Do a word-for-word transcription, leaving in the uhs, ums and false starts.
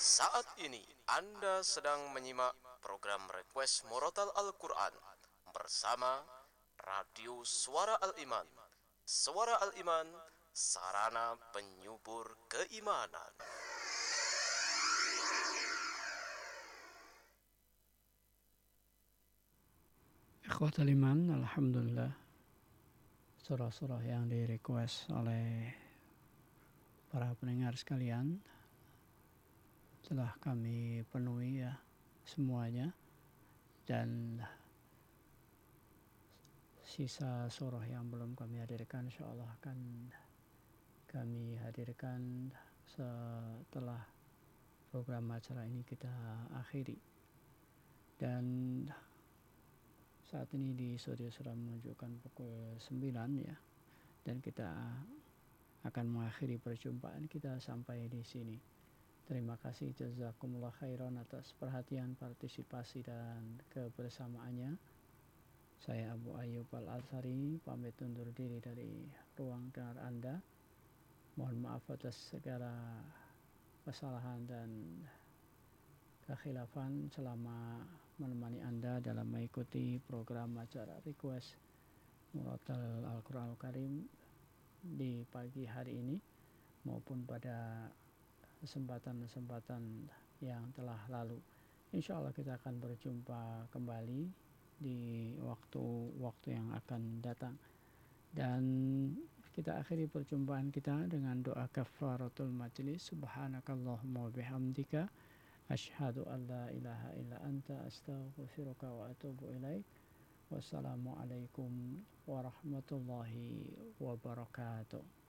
Saat ini Anda sedang menyimak program Request Murotal Al-Quran bersama Radio Suara Al-Iman. Suara Al-Iman, sarana penyubur keimanan. Ikhwatul iman, alhamdulillah, surah-surah yang di request oleh para pendengar sekalian telah kami penuhi ya semuanya, dan sisa surah yang belum kami hadirkan insyaallah akan kami hadirkan setelah program acara ini kita akhiri. Dan saat ini di studio sudah menunjukkan pukul sembilan ya, dan kita akan mengakhiri perjumpaan kita sampai di sini. Terima kasih jazakumullah khairan atas perhatian, partisipasi dan kebersamaannya. Saya Abu Ayyub Al-Azhari pamit undur diri dari ruang dengar Anda. Mohon maaf atas segala kesalahan dan kekhilafan selama menemani Anda dalam mengikuti program acara Request Murotal Al-Quran Al-Karim di pagi hari ini maupun pada kesempatan-kesempatan yang telah lalu. Insya Allah kita akan berjumpa kembali di waktu-waktu yang akan datang. Dan kita akhiri perjumpaan kita dengan doa kafaratul majlis. Subhanakallahumma wa bihamdika asyhadu an la ilaha illa anta astaghfiruka wa atubu ilaik. Wassalamualaikum warahmatullahi wabarakatuh.